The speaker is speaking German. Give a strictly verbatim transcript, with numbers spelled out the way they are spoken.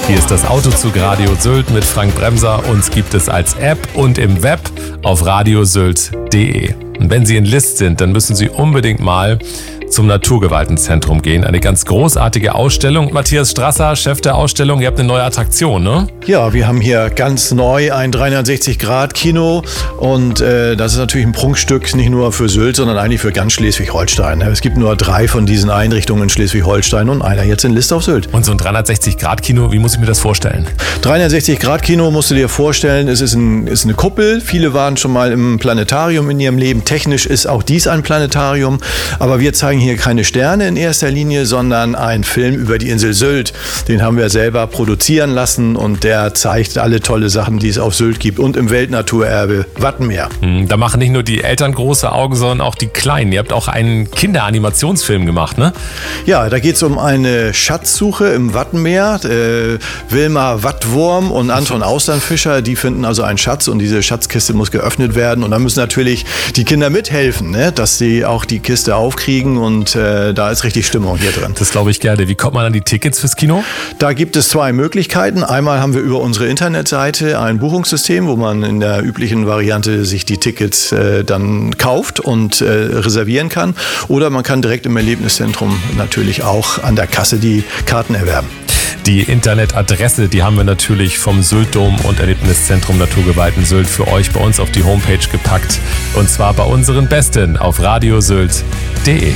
Hier ist das Autozug Radio Sylt mit Frank Bremser. Uns gibt es als App und im Web auf radiosylt punkt de. Und wenn Sie in List sind, dann müssen Sie unbedingt mal zum Naturgewaltenzentrum gehen. Eine ganz großartige Ausstellung. Matthias Strasser, Chef der Ausstellung, ihr habt eine neue Attraktion, ne? Ja, wir haben hier ganz neu ein dreihundertsechzig Grad Kino und äh, das ist natürlich ein Prunkstück, nicht nur für Sylt, sondern eigentlich für ganz Schleswig-Holstein. Es gibt nur drei von diesen Einrichtungen in Schleswig-Holstein und einer jetzt in List auf Sylt. Und so ein dreihundertsechzig Grad Kino, wie muss ich mir das vorstellen? dreihundertsechzig Grad Kino musst du dir vorstellen, es ist, ein, ist eine Kuppel. Viele waren schon mal im Planetarium in ihrem Leben. Technisch ist auch dies ein Planetarium, aber wir zeigen hier keine Sterne in erster Linie, sondern einen Film über die Insel Sylt. Den haben wir selber produzieren lassen und der zeigt alle tolle Sachen, die es auf Sylt gibt und im Weltnaturerbe Wattenmeer. Da machen nicht nur die Eltern große Augen, sondern auch die Kleinen. Ihr habt auch einen Kinderanimationsfilm gemacht, ne? Ja, da geht es um eine Schatzsuche im Wattenmeer. Äh, Wilma Wattwurm und Anton Austernfischer, die finden also einen Schatz und diese Schatzkiste muss geöffnet werden und da müssen natürlich die Kinder mithelfen, ne? Dass sie auch die Kiste aufkriegen und äh, da ist richtig Stimmung hier drin. Das glaube ich gerne. Wie kommt man an die Tickets fürs Kino? Da gibt es zwei Möglichkeiten. Einmal haben wir über unsere Internetseite ein Buchungssystem, wo man in der üblichen Variante sich die Tickets äh, dann kauft und äh, reservieren kann. Oder man kann direkt im Erlebniszentrum natürlich auch an der Kasse die Karten erwerben. Die Internetadresse, die haben wir natürlich vom Syltdom und Erlebniszentrum Naturgewalten Sylt für euch bei uns auf die Homepage gepackt. Und zwar bei unseren Besten auf radiosylt punkt de.